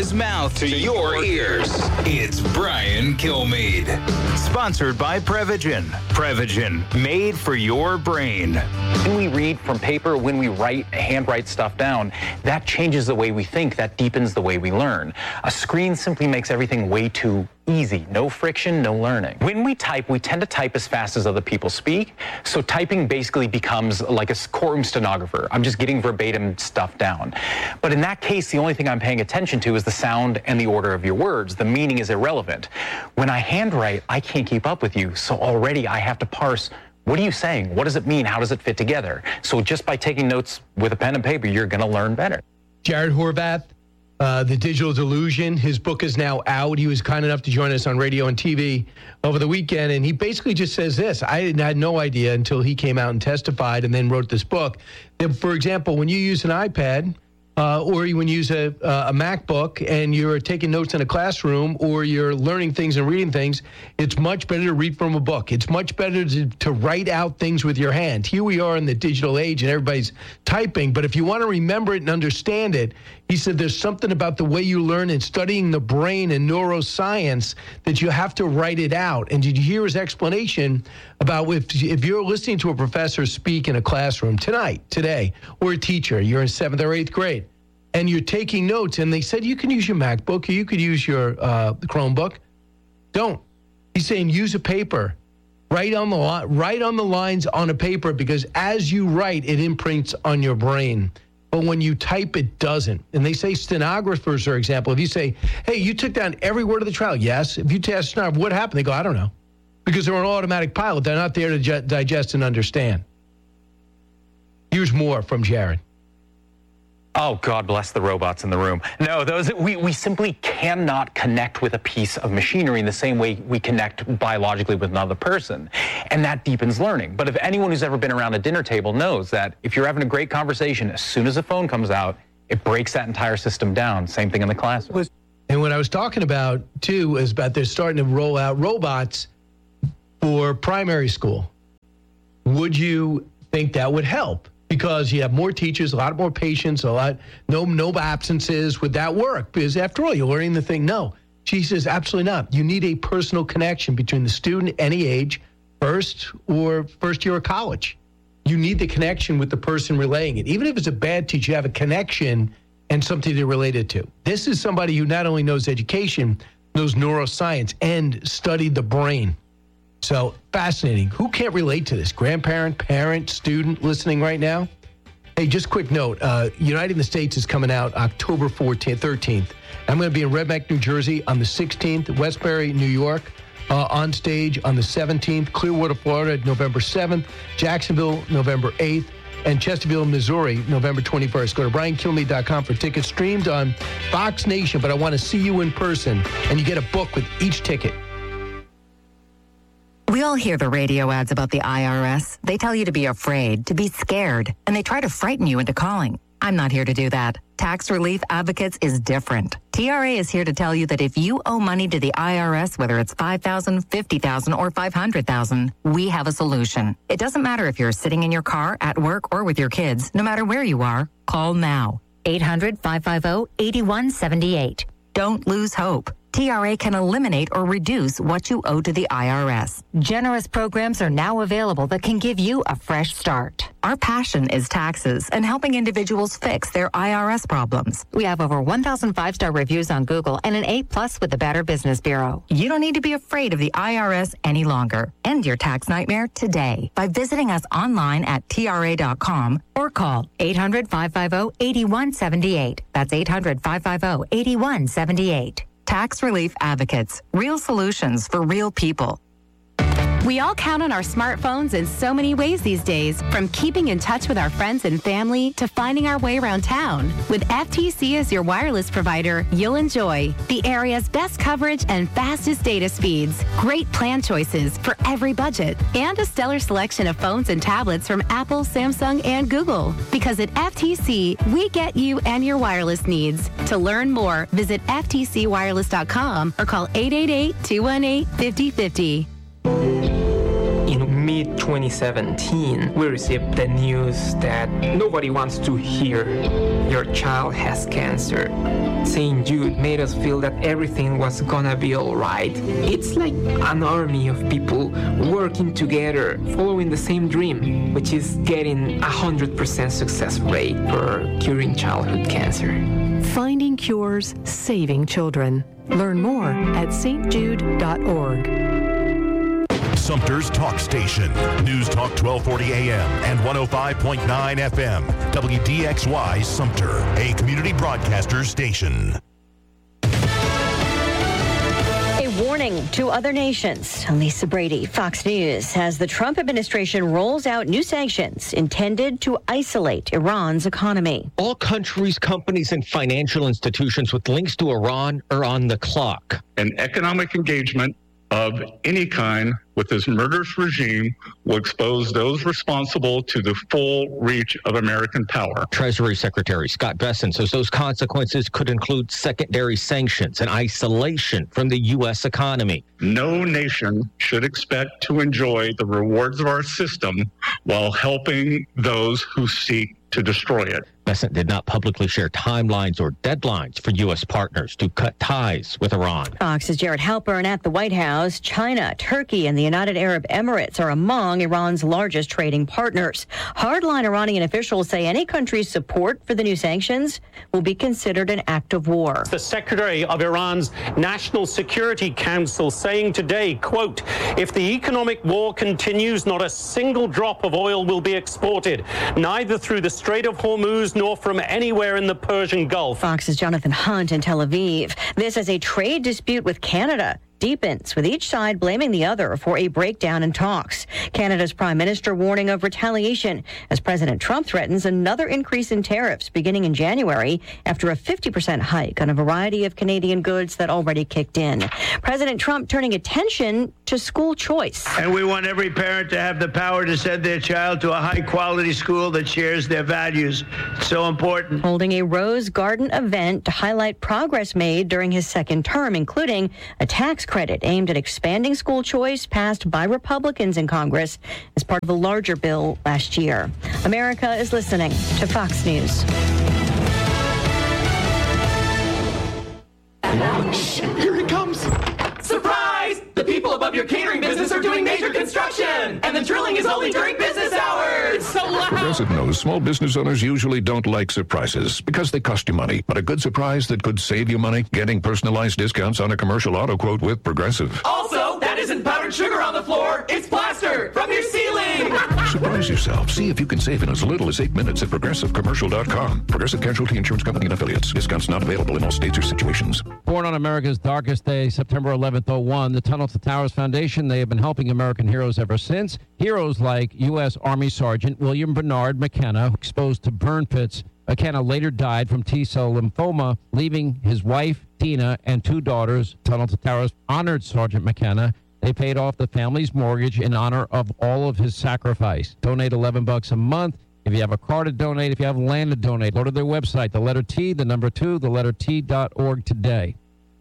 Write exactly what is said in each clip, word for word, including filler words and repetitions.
his mouth to your ears. It's Brian Kilmeade. Sponsored by Prevagen. Prevagen, made for your brain. When we read from paper, when we write, handwrite stuff down, that changes the way we think, that deepens the way we learn. A screen simply makes everything way too easy. No friction, no learning. When we type, we tend to type as fast as other people speak, so typing basically becomes like a courtroom stenographer. I'm just getting verbatim stuff down. But in that case, the only thing I'm paying attention to is the sound and the order of your words. The meaning is irrelevant. When I handwrite, I can't keep up with you, so already I have to parse. What are you saying? What does it mean? How does it fit together? So just by taking notes with a pen and paper, you're going to learn better. Jared Horvath, uh, The Digital Delusion. His book is now out. He was kind enough to join us on radio and T V over the weekend, and he basically just says this. I had no idea until he came out and testified and then wrote this book. That, for example, when you use an iPad, Uh, or when you use a, a MacBook and you're taking notes in a classroom or you're learning things and reading things, it's much better to read from a book. It's much better to, to write out things with your hand. Here we are in the digital age and everybody's typing, but if you want to remember it and understand it, he said there's something about the way you learn and studying the brain and neuroscience that you have to write it out. And did you hear his explanation about if, if you're listening to a professor speak in a classroom tonight, today, or a teacher, you're in seventh or eighth grade, and you're taking notes, and they said you can use your MacBook or you could use your uh, Chromebook. Don't. He's saying use a paper. Write on the li- write on the lines on a paper, because as you write, it imprints on your brain. But when you type, it doesn't. And they say stenographers, for example, if you say, hey, you took down every word of the trial. Yes. If you test stenographer, what happened? They go, I don't know. Because they're an automatic pilot. They're not there to ju- digest and understand. Here's more from Jared. Oh, God bless the robots in the room. No, those we, we simply cannot connect with a piece of machinery in the same way we connect biologically with another person. And that deepens learning. But if anyone who's ever been around a dinner table knows that if you're having a great conversation, as soon as a phone comes out, it breaks that entire system down. Same thing in the classroom. And what I was talking about, too, is about they're starting to roll out robots for primary school. Would you think that would help? Because you have more teachers, a lot more patients, a lot, no no absences. Would that work? Because after all, you're learning the thing. No. She says, absolutely not. You need a personal connection between the student, any age, first or first year of college. You need the connection with the person relaying it. Even if it's a bad teacher, you have a connection and something to relate it to. This is somebody who not only knows education, knows neuroscience, and studied the brain. So fascinating. Who can't relate to this? Grandparent, parent, student listening right now? Hey, just quick note. Uh, United in the States is coming out October fourteenth, thirteenth. I'm going to be in Red Bank, New Jersey on the sixteenth, Westbury, New York, uh, on stage on the seventeenth, Clearwater, Florida, November seventh, Jacksonville, November eighth, and Chesterfield, Missouri, November twenty-first. Go to brian kilmeade dot com for tickets streamed on Fox Nation, but I want to see you in person, and you get a book with each ticket. We all hear the radio ads about the I R S. They tell you to be afraid, to be scared, and they try to frighten you into calling. I'm not here to do that. Tax Relief Advocates is different. T R A is here to tell you that if you owe money to the I R S, whether it's five thousand dollars, fifty thousand dollars, or five hundred thousand dollars, we have a solution. It doesn't matter if you're sitting in your car, at work, or with your kids. No matter where you are, call now. eight hundred, five five zero, eight one seven eight. Don't lose hope. T R A can eliminate or reduce what you owe to the I R S. Generous programs are now available that can give you a fresh start. Our passion is taxes and helping individuals fix their I R S problems. We have over one thousand five-star reviews on Google and an A plus with the Better Business Bureau. You don't need to be afraid of the I R S any longer. End your tax nightmare today by visiting us online at T R A dot com or call eight hundred, five five zero, eight one seven eight. That's eight hundred, five five zero, eight one seven eight. Tax Relief Advocates. Real solutions for real people. We all count on our smartphones in so many ways these days, from keeping in touch with our friends and family to finding our way around town. With F T C as your wireless provider, you'll enjoy the area's best coverage and fastest data speeds, great plan choices for every budget, and a stellar selection of phones and tablets from Apple, Samsung, and Google. Because at F T C, we get you and your wireless needs. To learn more, visit F T C wireless dot com or call eight eight eight, two one eight, five oh five oh. mid twenty seventeen, we received the news that nobody wants to hear your child has cancer. Saint Jude made us feel that everything was gonna be alright. It's like an army of people working together, following the same dream, which is getting a one hundred percent success rate for curing childhood cancer. Finding cures, saving children. Learn more at s t jude dot org. Sumter's Talk Station. News Talk twelve forty A M and one oh five point nine F M. W D X Y Sumter, a community broadcaster station. Warning to other nations. Lisa Brady, Fox News. As the Trump administration rolls out new sanctions intended to isolate Iran's economy. All countries, companies, and financial institutions with links to Iran are on the clock. An economic engagement of any kind with this murderous regime will expose those responsible to the full reach of American power. Treasury Secretary Scott Bessent says those consequences could include secondary sanctions and isolation from the U S economy. No nation should expect to enjoy the rewards of our system while helping those who seek to destroy it. Bessent did not publicly share timelines or deadlines for U S partners to cut ties with Iran. Fox's Jared Halpern at the White House. China, Turkey, and the United Arab Emirates are among Iran's largest trading partners. Hardline Iranian officials say any country's support for the new sanctions will be considered an act of war. The Secretary of Iran's National Security Council saying today, quote, if the economic war continues, not a single drop of oil will be exported, neither through the Strait of Hormuz nor from anywhere in the Persian Gulf. Fox's Jonathan Hunt in Tel Aviv. This as a trade dispute with Canada deepens, with each side blaming the other for a breakdown in talks. Canada's prime minister warning of retaliation as President Trump threatens another increase in tariffs beginning in January after a fifty percent hike on a variety of Canadian goods that already kicked in. President Trump turning attention to school choice. And we want every parent to have the power to send their child to a high-quality school that shares their values. It's so important. Holding a Rose Garden event to highlight progress made during his second term, including a tax credit aimed at expanding school choice passed by Republicans in Congress as part of a larger bill last year. America is listening to Fox News. Shh, here he comes. Surprise! The people above your catering business are doing major construction, and the drilling is only during business hours. So loud. Progressive knows small business owners usually don't like surprises because they cost you money. But a good surprise that could save you money, getting personalized discounts on a commercial auto quote with Progressive. Also, that isn't powdered sugar on the floor. It's plaster from your ceiling. Surprise yourself. See if you can save in as little as eight minutes at progressive commercial dot com. Progressive Casualty Insurance Company and Affiliates. Discounts not available in all states or situations. Born on America's darkest day, September eleventh, oh one, the Tunnel to Towers Foundation, they have been helping American heroes ever since. Heroes like U S Army Sergeant William Bernard McKenna, exposed to burn pits. McKenna later died from T-cell lymphoma, leaving his wife, Tina, and two daughters. Tunnel to Towers honored Sergeant McKenna. They paid off the family's mortgage in honor of all of his sacrifice. Donate eleven bucks a month. If you have a car to donate, if you have land to donate, go to their website, the letter T, the number two, the letter T dot org today.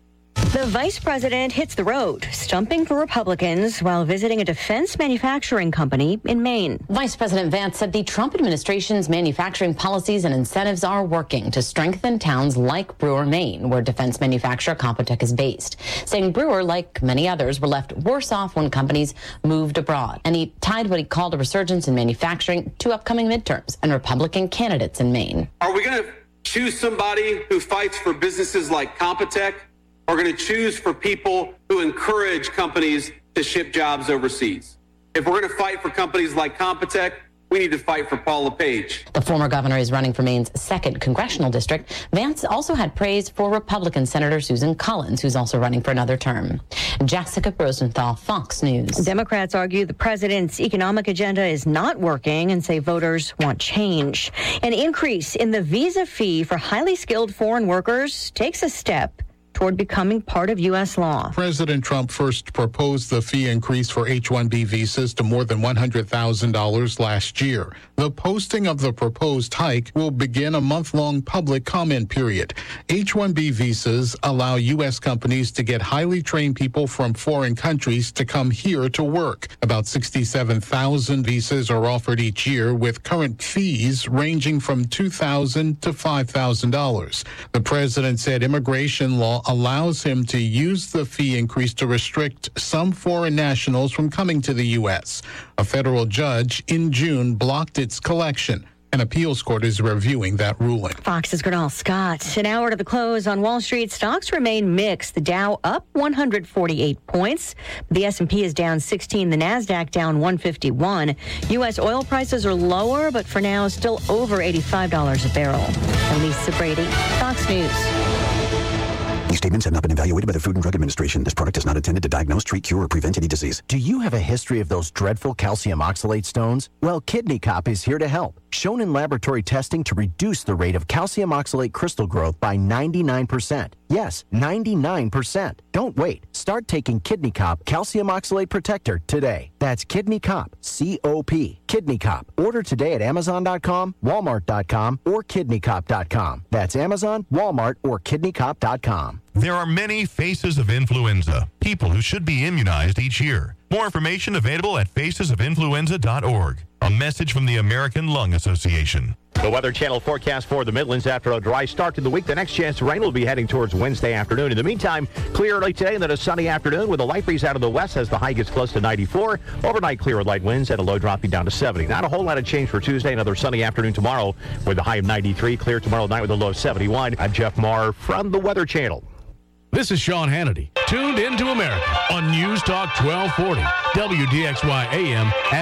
The vice president hits the road, stumping for Republicans while visiting a defense manufacturing company in Maine. Vice President Vance said the Trump administration's manufacturing policies and incentives are working to strengthen towns like Brewer, Maine, where defense manufacturer Compotech is based, saying Brewer, like many others, were left worse off when companies moved abroad. And he tied what he called a resurgence in manufacturing to upcoming midterms and Republican candidates in Maine. Are we going to choose somebody who fights for businesses like Compotech? We're going to choose for people who encourage companies to ship jobs overseas. If we're going to fight for companies like Compotech, we need to fight for Paul LePage. The former governor is running for Maine's second congressional district. Vance also had praise for Republican Senator Susan Collins, who's also running for another term. Jessica Rosenthal, Fox News. Democrats argue the president's economic agenda is not working and say voters want change. An increase in the visa fee for highly skilled foreign workers takes a step toward becoming part of U S law. President Trump first proposed the fee increase for H one B visas to more than one hundred thousand dollars last year. The posting of the proposed hike will begin a month-long public comment period. H one B visas allow U S companies to get highly trained people from foreign countries to come here to work. About sixty-seven thousand visas are offered each year, with current fees ranging from two thousand dollars to five thousand dollars. The president said immigration law allows him to use the fee increase to restrict some foreign nationals from coming to the U S. A federal judge in June blocked its collection. An appeals court is reviewing that ruling. Fox's Gernal Scott. An hour to the close on Wall Street. Stocks remain mixed. The Dow up one hundred forty-eight points. The S and P is down sixteen. The Nasdaq down one fifty-one. U S oil prices are lower, but for now still over eighty-five dollars a barrel. Lisa Brady, Fox News. These statements have not been evaluated by the Food and Drug Administration. This product is not intended to diagnose, treat, cure, or prevent any disease. Do you have a history of those dreadful calcium oxalate stones? Well, Kidney Cop is here to help. Shown in laboratory testing to reduce the rate of calcium oxalate crystal growth by ninety-nine percent. Yes, ninety-nine percent. Don't wait. Start taking Kidney Cop Calcium Oxalate Protector today. That's Kidney Cop, C O P. Kidney Cop. Order today at Amazon dot com, Walmart dot com, or Kidney Cop dot com. That's Amazon, Walmart, or Kidney Cop dot com. There are many faces of influenza, people who should be immunized each year. More information available at faces of influenza dot org. A message from the American Lung Association. The Weather Channel forecast for the Midlands after a dry start to the week. The next chance to rain will be heading towards Wednesday afternoon. In the meantime, clear early today and then a sunny afternoon with a light breeze out of the west as the high gets close to ninety-four. Overnight clear with light winds and a low dropping down to seventy. Not a whole lot of change for Tuesday. Another sunny afternoon tomorrow with a high of ninety-three. Clear tomorrow night with a low of seventy-one. I'm Jeff Marr from the Weather Channel. This is Sean Hannity, tuned into America on News Talk twelve forty, W D X Y A M.